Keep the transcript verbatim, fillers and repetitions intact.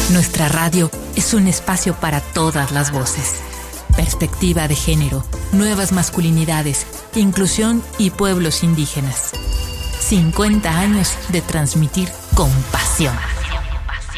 Nuestra radio es un espacio para todas las voces. Perspectiva de género, nuevas masculinidades, inclusión y pueblos indígenas. cincuenta años de transmitir con pasión.